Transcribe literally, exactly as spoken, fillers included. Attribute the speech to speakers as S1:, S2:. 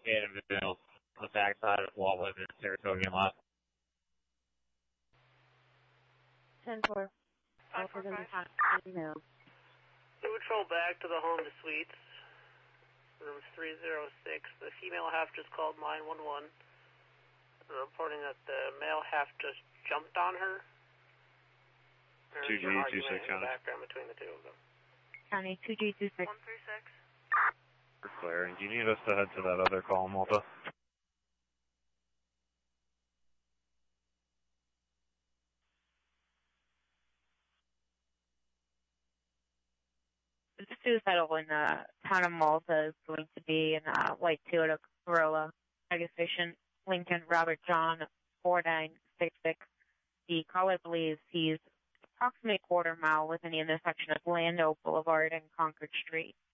S1: Danville on the backside of Wallwood and Saratoga lot.
S2: ten four.
S3: five four five.
S2: Email.
S3: We would patrol back to the home to suites. Room three oh six. The female half just called nine one one. Reporting that the male half just jumped on her.
S1: two G two six
S3: County. Background between the two of them.
S2: County two G two six.
S3: one three six.
S1: For clearing. Do you need us to head to that other call, Malta?
S2: The suicidal in the town of Malta is going to be in a white Toyota Corolla. Mega Station, Lincoln, Robert John, four nine six six. The caller believes he's approximately a quarter mile within the intersection of Lando Boulevard and Concord Street.